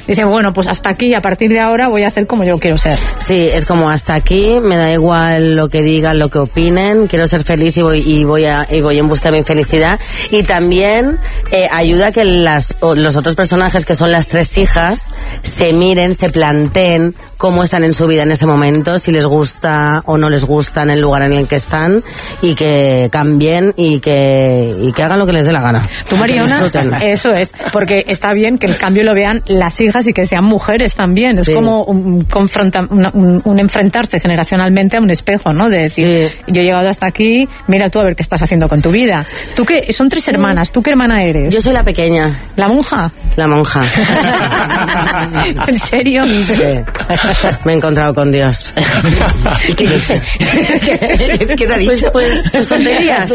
dice, bueno, pues hasta aquí, a partir de ahora voy a ser como yo quiero ser. Sí, es como hasta aquí, me da igual lo que digan, lo que opinen, quiero ser feliz y voy en busca de mi felicidad. Y también ayuda a que los otros personajes, que son las tres hijas, se miren, se planteen cómo están en su vida en ese momento, si les gusta o no les gusta en el lugar en el que están, y que cambien y que hagan lo que les dé la gana. Tú, Mariona, eso es, porque está bien que el cambio lo vean las hijas y que sean mujeres también. Es como un enfrentarse generacionalmente a un espejo, ¿no? De decir, yo he llegado hasta aquí, mira tú a ver qué estás haciendo con tu vida. Tú que son tres hermanas, ¿tú qué hermana eres? Yo soy la pequeña. ¿La monja? La monja. ¿En serio? Sí. Me he encontrado con Dios. ¿Y qué dice? ¿Qué te ha dicho? Pues tonterías.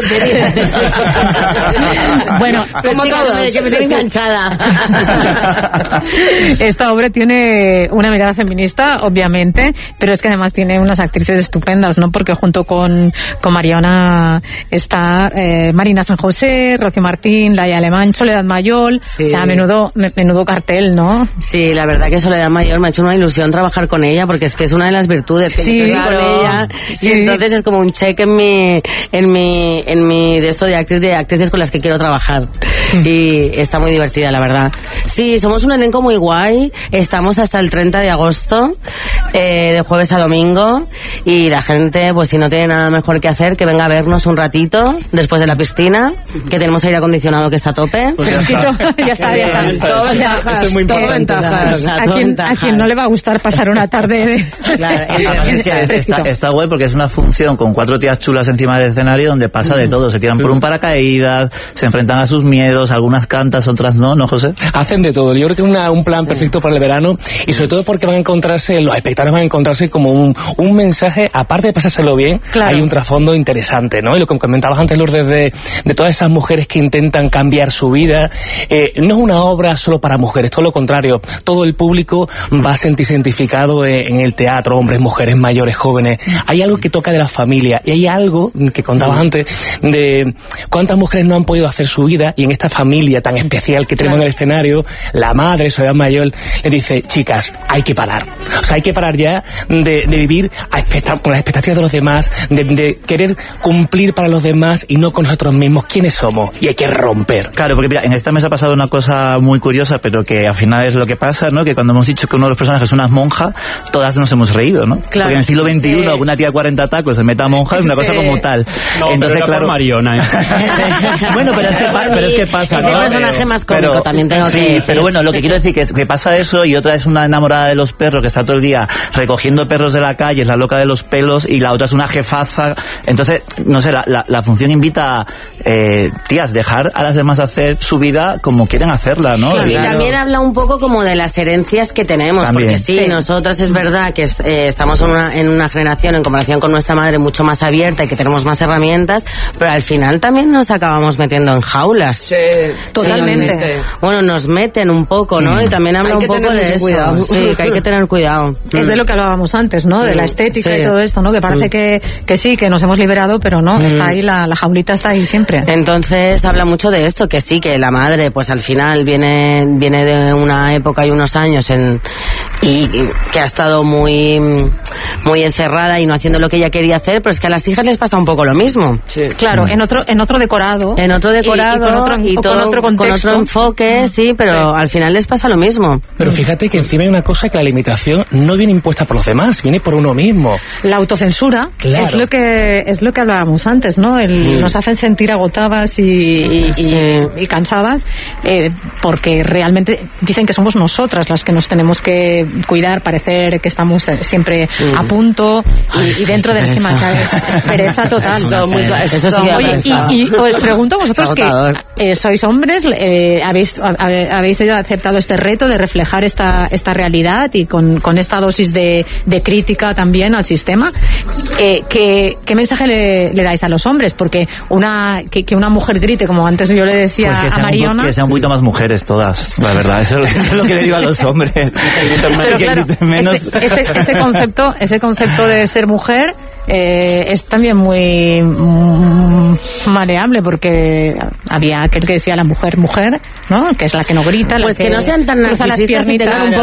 Bueno, como todos. Que me tiene enganchada. Esta obra tiene una mirada feminista, obviamente, pero es que además tiene unas actrices estupendas, ¿no? Porque junto con Mariona está Marina San José, Rocío Martín, Laia Alemán, Soledad Mayol. Sí. O sea, menudo cartel, ¿no? Sí, la verdad que Soledad Mayol me ha hecho una ilusión trabajar con ella, porque es que es una de las virtudes que yo tengo con ella. Sí. Y entonces es como un check en mi de esto de actrices con las que quiero trabajar. Y está muy divertida, la verdad. Sí, somos un elenco muy guay. Estamos hasta el 30 de agosto, de jueves a domingo. Y la gente, pues si no tiene nada mejor que hacer, que venga a vernos un ratito después de la piscina, que tenemos aire acondicionado que está a tope. Pues ya está. Todo ventajas. Eso es muy importante. A quien no le va a gustar pasar una tarde está guay porque es una función con 4 tías chulas encima del escenario donde pasa de todo. Se tiran por un paracaídas, se enfrentan a sus miedos, algunas cantas, otras no, ¿no, José? Hacen de todo. Yo creo que es un plan perfecto para el verano, y sobre todo porque los espectadores van a encontrarse como un mensaje, aparte de pasárselo bien, hay un trasfondo interesante, ¿no? Y lo que comentabas antes, Lourdes, de todas esas mujeres que intentan cambiar su vida, no es una obra solo para mujeres, todo lo contrario, todo el público va a sentirse identificado en el teatro, hombres, mujeres, mayores, jóvenes. Hay algo que toca de la familia, y hay algo que contabas antes de cuántas mujeres no han podido hacer su vida, y en esta familia tan especial que tenemos en el escenario, la madre, Soledad Mayol, le dice, chicas, hay que parar. O sea, hay que parar ya de vivir con las expectativas de los demás, de querer cumplir para los demás y no con nosotros mismos. ¿Quiénes somos? Y hay que romper. Claro, porque mira, en esta mesa ha pasado una cosa muy curiosa, pero que al final es lo que pasa, ¿no? Que cuando hemos dicho que uno de los personajes es una monja, todas nos hemos reído, ¿no? Claro. Porque en el siglo XXI alguna tía 40 tacos se meta monja, es una cosa como tal. No, entonces, pero claro, Mariona, Bueno, pero es que pasa, es el personaje más cómico, también tengo que decir. Pero bueno, lo que quiero decir que pasa eso, y otra es una enamorada de los perros que está todo el día recogiendo perros de la calle, es la loca de los pelos, y la otra es una jefaza. Entonces, no sé, la función invita a tías, dejar a las demás hacer su vida como quieren hacerla, ¿no? Claro, y también habla un poco como de las herencias que tenemos, también. Porque sí, nosotras es verdad que estamos en una generación, en comparación con nuestra madre, mucho más abierta y que tenemos más herramientas, pero al final también nos acabamos metiendo en jaulas. Sí, totalmente. Bueno, nos meten un poco, ¿no? Y también habla un poco de eso. Cuidado. Sí, que hay que tener cuidado. Es de lo que hablábamos antes, ¿no? De la estética y todo esto, ¿no? Que parece que sí, que nos hemos liberado, pero no, está ahí, la jaulita está ahí siempre. Entonces habla mucho de esto, que sí, que la madre pues al final viene de una época y unos años y que ha estado muy encerrada y no haciendo lo que ella quería hacer, pero es que a las hijas les pasa un poco lo mismo. Sí. Claro, en otro decorado. En otro decorado y con otro contexto. Con otro enfoque, sí, pero al final les pasa lo mismo. Pero fíjate que encima hay una cosa, que la limitación no viene impuesta por los demás, viene por uno mismo. La autocensura, claro. es lo que hablábamos antes, ¿no? Nos hacen sentir agotadas y cansadas, porque realmente dicen que somos nosotras las que nos tenemos que cuidar, parecer que estamos siempre a punto y dentro del esquema es pereza total. Oye, y os pregunto vosotros que sois hombres, habéis aceptado este reto de reflejar esta realidad y con esta dosis de crítica también al sistema. ¿Qué mensaje le dais a los hombres? Porque que una mujer grite, como antes yo le decía pues a Mariona, que sean un poquito más mujeres todas, la verdad, eso es lo que le digo a los hombres. Pero claro, ese concepto de ser mujer es también muy maleable, porque había aquel que decía la mujer, ¿no? Que es la que no grita, pues la que no sean tan narcisistas y tengan un